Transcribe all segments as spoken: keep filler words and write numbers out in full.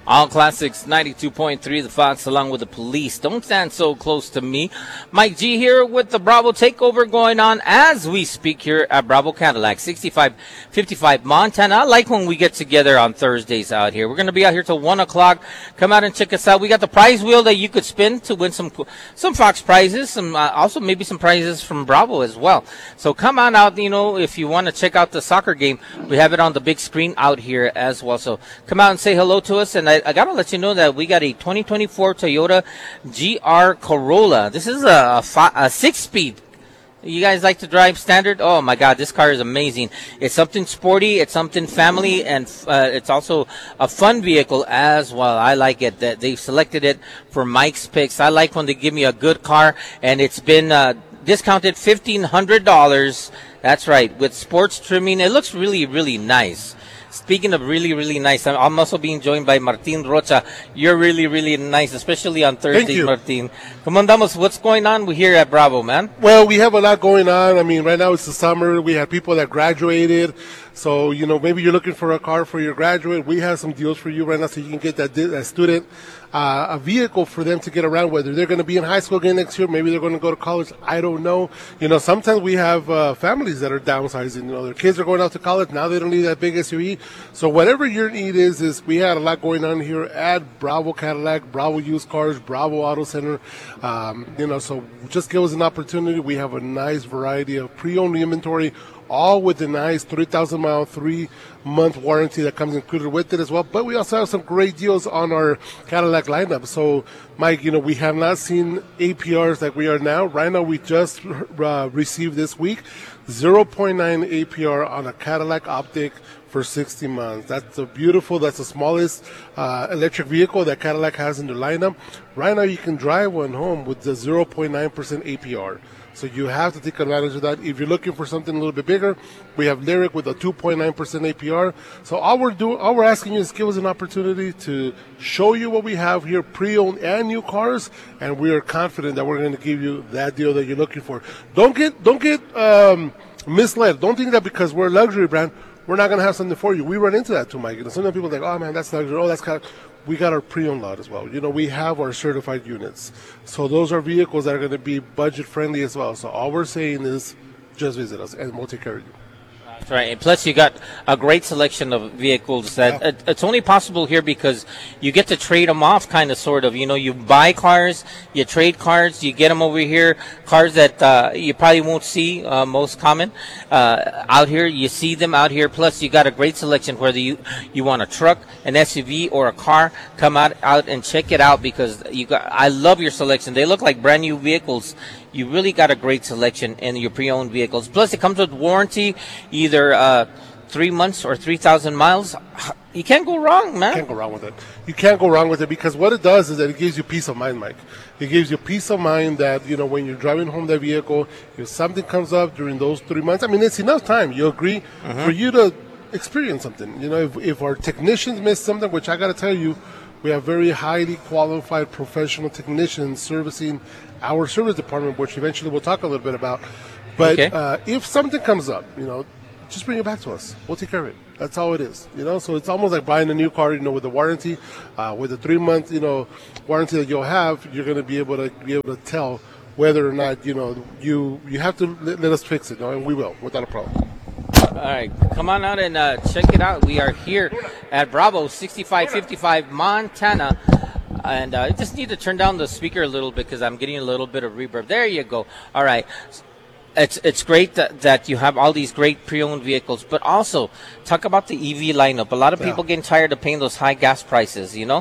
All Classics ninety-two point three, The Fox, along with the Police. Don't stand so close to me. Mike G here with the Bravo Takeover going on as we speak here at Bravo Cadillac, sixty-five fifty-five Montana. I like when we get together on Thursdays out here. We're going to be out here till one o'clock. Come out and check us out. We got the prize wheel that you could spin to win some some Fox prizes, some uh, also maybe some prizes from Bravo as well. So come on out, you know, if you want to check out the soccer game. We have it on the big screen out here as well. So come out and say hello to us. And I, I got to let you know that we got a twenty twenty-four Toyota G R Corolla. This is a, a, a six-speed. You guys like to drive standard? Oh, my God, this car is amazing. It's something sporty. It's something family, and uh, it's also a fun vehicle as well. I like it. That they've selected it for Mike's Picks. I like when they give me a good car, and it's been uh, discounted fifteen hundred dollars. That's right, with sports trimming. It looks really, really nice. Speaking of really, really nice, I'm also being joined by Martin Rocha. You're really, really nice, especially on Thursdays, Martin. Come on, Damos, what's going on here at Bravo, man? Well, we have a lot going on. I mean, right now it's the summer. We have people that graduated. So, you know, maybe you're looking for a car for your graduate. We have some deals for you right now so you can get that, that student uh, a vehicle for them to get around, whether they're going to be in high school again next year, maybe they're going to go to college. I don't know. You know, sometimes we have uh, families that are downsizing. You know, their kids are going out to college. Now they don't need that big S U V. So whatever your need is, is we had a lot going on here at Bravo Cadillac, Bravo Used Cars, Bravo Auto Center. Um, you know, so just give us an opportunity. We have a nice variety of pre-owned inventory, all with a nice three thousand mile, three-month warranty that comes included with it as well. But we also have some great deals on our Cadillac lineup. So, Mike, you know, we have not seen A P Rs like we are now. Right now, we just uh, received this week zero point nine A P R on a Cadillac Optiq for sixty months. That's a beautiful, that's the smallest uh, electric vehicle that Cadillac has in their lineup. Right now, you can drive one home with the zero point nine percent A P R. So you have to take advantage of that. If you're looking for something a little bit bigger, we have Lyric with a two point nine percent A P R. So all we're doing, all we're asking you is give us an opportunity to show you what we have here, pre-owned and new cars, and we are confident that we're going to give you that deal that you're looking for. Don't get, don't get um, misled. Don't think that because we're a luxury brand, we're not going to have something for you. We run into that too, Mike. You know, sometimes people think, oh man, that's luxury. Oh, that's kind of. We got our pre-owned lot as well. You know, we have our certified units. So those are vehicles that are going to be budget-friendly as well. So all we're saying is just visit us, and we'll take care of you. That's right. And plus, you got a great selection of vehicles that yeah. it, it's only possible here because you get to trade them off, kind of, sort of. You know, you buy cars, you trade cars, you get them over here, cars that uh, you probably won't see uh, most common uh, out here. You see them out here. Plus, you got a great selection, whether you you want a truck, an S U V, or a car. Come out out and check it out because you got. I love your selection. They look like brand new vehicles. You really got a great selection in your pre-owned vehicles. Plus, it comes with warranty, either uh, three months or three thousand miles. You can't go wrong, man. You can't go wrong with it. You can't go wrong with it because what it does is that it gives you peace of mind, Mike. It gives you peace of mind that, you know, when you're driving home that vehicle, if something comes up during those three months, I mean, it's enough time. You agree mm-hmm. for you to experience something. You know, if, if our technicians miss something, which I got to tell you, we have very highly qualified professional technicians servicing our service department, which eventually we'll talk a little bit about. But okay. uh, if something comes up, you know, just bring it back to us. We'll take care of it. That's all it is, you know. So it's almost like buying a new car, you know, with a warranty, uh, with a three-month, you know, warranty that you'll have. You're going to be able to be able to tell whether or not, you know, you you have to let, let us fix it, you know, and we will without a problem. All right, come on out and uh, check it out. We are here at Bravo, sixty-five fifty-five Montana. And uh, I just need to turn down the speaker a little bit because I'm getting a little bit of reverb. There you go. All right. It's it's great that, that you have all these great pre-owned vehicles, but also talk about the E V lineup. A lot of people yeah. getting tired of paying those high gas prices, you know?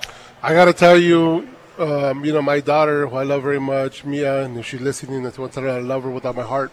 I got to tell you, um, you know, my daughter, who I love very much, Mia, and if she's listening, that's what I love her with all my heart.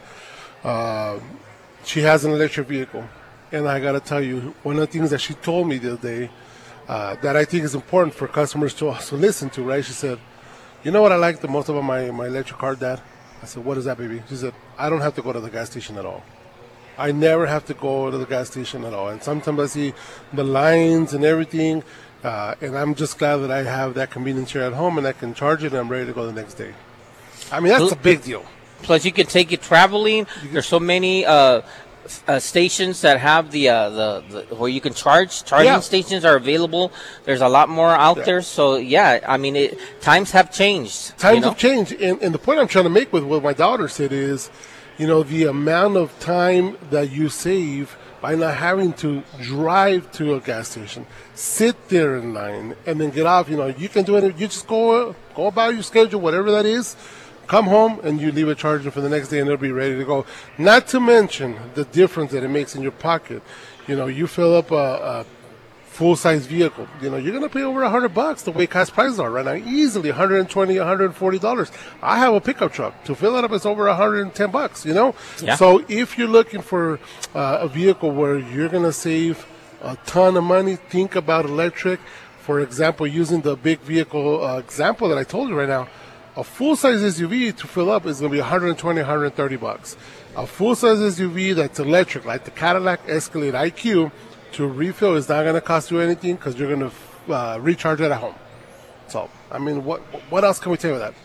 Uh, she has an electric vehicle. And I got to tell you, one of the things that she told me the other day, Uh, that I think is important for customers to also listen to, right? She said, you know what I like the most about my, my electric car, Dad? I said, what is that, baby? She said, I don't have to go to the gas station at all. I never have to go to the gas station at all. And sometimes I see the lines and everything, uh, and I'm just glad that I have that convenience here at home and I can charge it and I'm ready to go the next day. I mean, that's a big deal. Plus, you can take it traveling. There's so many uh, uh, stations that have the, uh, the the where you can charge. Charging Yeah. stations are available. There's a lot more out Yeah. there. So yeah, I mean, it, times have changed. Times you know? have changed, and, and the point I'm trying to make with what my daughter said is, you know, the amount of time that you save by not having to drive to a gas station, sit there in line, and then get off. You know, you can do it. You just go go about your schedule, whatever that is. Come home and you leave it charging for the next day, and it'll be ready to go. Not to mention the difference that it makes in your pocket. You know, you fill up a, a full-size vehicle. You know, you're going to pay over a hundred bucks the way gas prices are right now. Easily one hundred twenty, one hundred forty dollars. I have a pickup truck. To fill it up, it's over one hundred ten bucks. You know, Yeah. so if you're looking for uh, a vehicle where you're going to save a ton of money, think about electric. For example, using the big vehicle uh, example that I told you right now. A full-size S U V to fill up is going to be one hundred twenty, one hundred thirty bucks. A full-size S U V that's electric, like the Cadillac Escalade I Q, to refill is not going to cost you anything because you're going to uh, recharge it at home. So, I mean, what what else can we tell you that?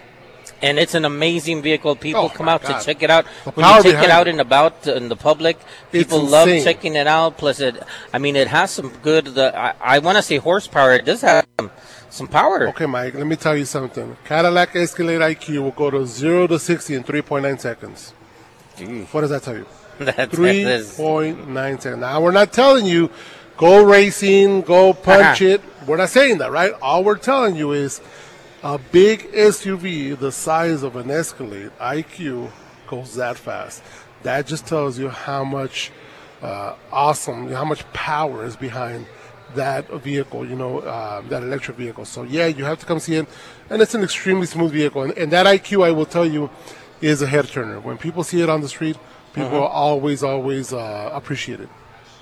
And it's an amazing vehicle. People Oh, come my out God. to check it out. The When power you take it behind out it. and about in the public, It's people love insane. checking it out. Plus, it, I mean, it has some good, the, I, I want to say horsepower. It does have some, some power. Okay, Mike, let me tell you something. Cadillac Escalade I Q will go to zero to sixty in three point nine seconds. What does that tell you? That- three that is- point nine seconds. Now, we're not telling you go racing, go punch Uh-huh. it. We're not saying that, right? All we're telling you is a big S U V the size of an Escalade I Q goes that fast. That just tells you how much uh, awesome, how much power is behind that vehicle, you know, uh, that electric vehicle. So, yeah, you have to come see it. And it's an extremely smooth vehicle. And, and that I Q, I will tell you, is a head turner. When people see it on the street, people always, always uh, appreciate it.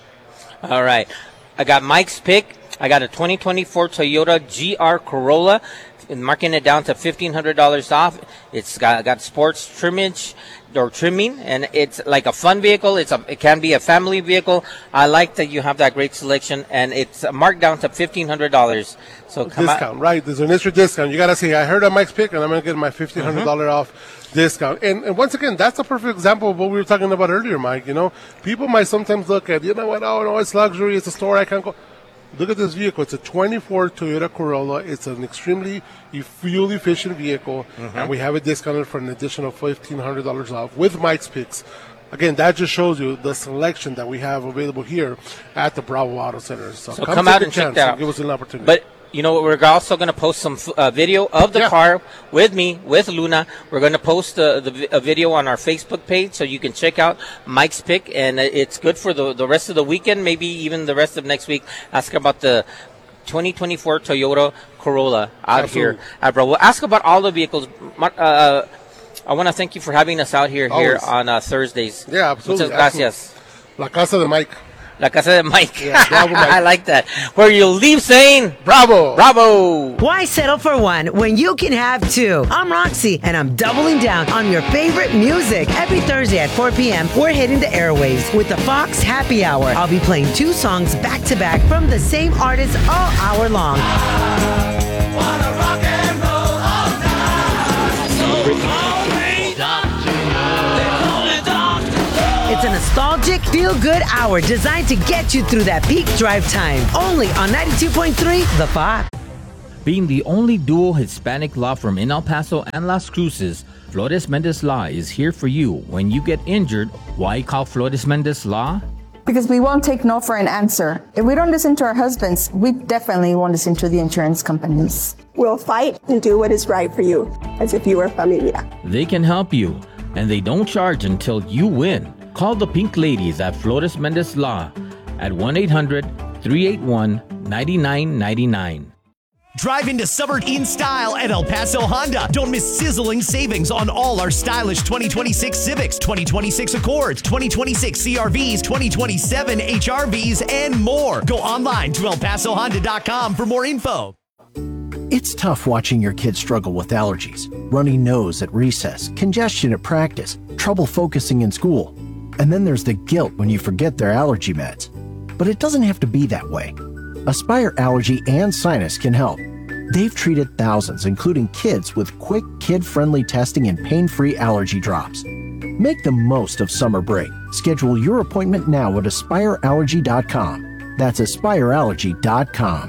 All right. I got Mike's pick. I got a twenty twenty-four Toyota G R Corolla, and marking it down to fifteen hundred dollars off. It's got, got sports trimmage or trimming, and it's like a fun vehicle. It's a, it can be a family vehicle. I like that you have that great selection, and it's marked down to fifteen hundred dollars. So come Discount, out. right? There's an extra discount. You got to say, I heard on Mike's pick, and I'm going to get my fifteen hundred dollars off discount. And, and once again, that's a perfect example of what we were talking about earlier, Mike. You know, people might sometimes look at, you know what, oh, no, it's luxury, it's a store, I can't go. Look at this vehicle. It's a twenty-four Toyota Corolla. It's an extremely fuel-efficient vehicle, and we have it discounted for an additional fifteen hundred dollars off with Mike's Picks. Again, that just shows you the selection that we have available here at the Bravo Auto Center. So, So come, come take out a and check chance that and out. give us an opportunity. But you know what? We're also going to post some uh, video of the Yeah. car with me, with Luna. We're going to post uh, the vi- a video on our Facebook page so you can check out Mike's pick, and it's good for the the rest of the weekend, maybe even the rest of next week. Ask about the twenty twenty-four Toyota Corolla out Absolutely. here at Bravo. Ask about all the vehicles. Mar- Uh, I want to thank you for having us out here here Always. on uh, Thursdays. Yeah, absolutely, Muchas gracias. La Casa de Mike. La Casa de Mike. Yeah, Bravo Mike. I like that. Where you leave saying, Bravo! bravo. Why settle for one when you can have two? I'm Roxy, and I'm doubling down on your favorite music. Every Thursday at four p.m., we're hitting the airwaves with the Fox Happy Hour. I'll be playing two songs back to back from the same artist all hour long. It's a nostalgic, feel-good hour designed to get you through that peak drive time. Only on ninety-two point three The Fox. Being the only dual Hispanic law firm in El Paso and Las Cruces, Flores Mendez Law is here for you when you get injured. Why call Flores Mendez Law? Because we won't take no for an answer. If we don't listen to our husbands, we definitely won't listen to the insurance companies. We'll fight and do what is right for you, as if you were familia. They can help you, and they don't charge until you win. Call the Pink Ladies at Flores Mendez Law at one eight hundred, three eight one, nine nine nine nine. Drive into summer in style at El Paso Honda. Don't miss sizzling savings on all our stylish twenty twenty-six Civics, twenty twenty-six Accords, twenty twenty-six C R Vs, twenty twenty-seven H R Vs, and more. Go online to el paso honda dot com for more info. It's tough watching your kids struggle with allergies, runny nose at recess, congestion at practice, trouble focusing in school. And then there's the guilt when you forget their allergy meds. But it doesn't have to be that way. Aspire Allergy and Sinus can help. They've treated thousands, including kids, with quick, kid-friendly testing and pain-free allergy drops. Make the most of summer break. Schedule your appointment now at aspire allergy dot com. That's aspire allergy dot com.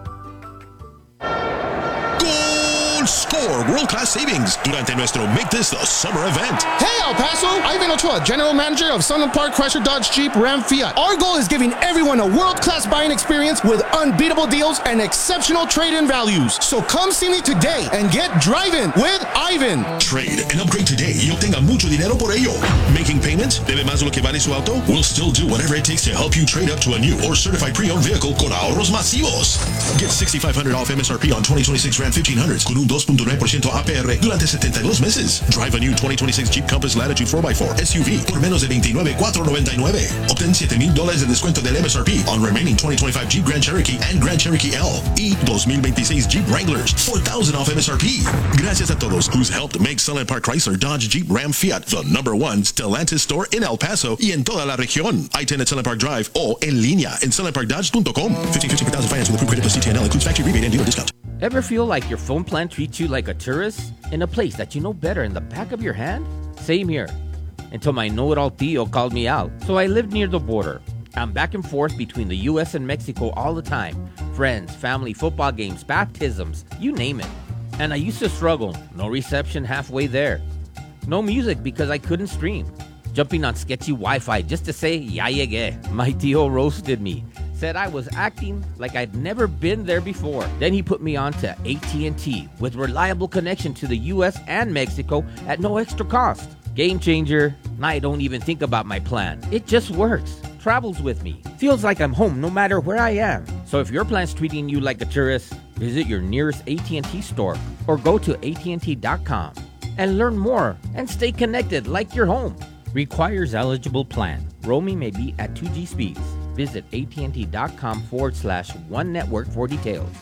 Score world-class savings durante nuestro Make This the Summer event. Hey, El Paso! Ivan Ochoa, General Manager of Sunland Park Chrysler Dodge Jeep Ram Fiat. Our goal is giving everyone a world-class buying experience with unbeatable deals and exceptional trade-in values. So come see me today and get driving with Ivan. Trade and upgrade today y obtenga mucho dinero por ello. Making payments? ¿Debe más de lo que vale su auto? We'll still do whatever it takes to help you trade up to a new or certified pre-owned vehicle con ahorros masivos. Get sixty-five hundred dollars off M S R P on twenty twenty-six Ram fifteen hundreds con un two point nine percent A P R durante setenta y dos meses. Drive a new twenty twenty-six Jeep Compass Latitude four by four S U V por menos de veintinueve mil cuatrocientos noventa y nueve. Obtén siete mil dólares de descuento del M S R P on remaining twenty twenty-five Jeep Grand Cherokee and Grand Cherokee L y twenty twenty-six Jeep Wranglers, four thousand off M S R P. Gracias a todos who's helped make Sunland Park Chrysler Dodge Jeep Ram Fiat the number one Stellantis store in El Paso y en toda la región. I ten at Sunland Park Drive o en línea en sunland park dodge dot com. fifteen fifty per thousand finance with approved credit plus C T N L includes factory rebate and dealer discount. Ever feel like your phone plan treats you like a tourist in a place that you know better in the back of your hand? Same here. Until my know-it-all Theo called me out. So I lived near the border. I'm back and forth between the U S and Mexico all the time. Friends, family, football games, baptisms, you name it. And I used to struggle. No reception halfway there. No music because I couldn't stream. Jumping on sketchy Wi-Fi just to say, ya llegué. My Theo roasted me. Said I was acting like I'd never been there before. Then he put me on to A T and T with reliable connection to the U S and Mexico at no extra cost. Game changer. I don't even think about my plan. It just works. Travels with me. Feels like I'm home no matter where I am. So if your plan's treating you like a tourist, visit your nearest A T and T store or go to A T and T dot com and learn more and stay connected like you're home. Requires eligible plan. Roaming may be at two G speeds. Visit A T and T dot com forward slash one network for details.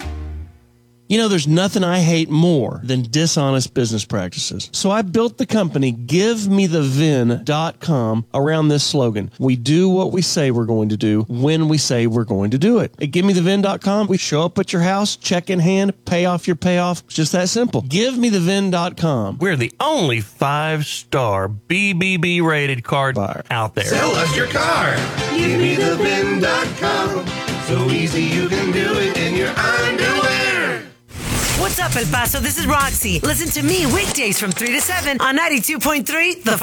You know, there's nothing I hate more than dishonest business practices. So I built the company give me the V I N dot com around this slogan. We do what we say we're going to do when we say we're going to do it. At give me the V I N dot com, we show up at your house, check in hand, pay off your payoff. It's just that simple. give me the V I N dot com. We're the only five-star B B B rated car buyer out there. Sell us your car. give me the V I N dot com. So easy you can do it in your underwear. What's up, El Paso? This is Roxy. Listen to me weekdays from three to seven on ninety-two point three The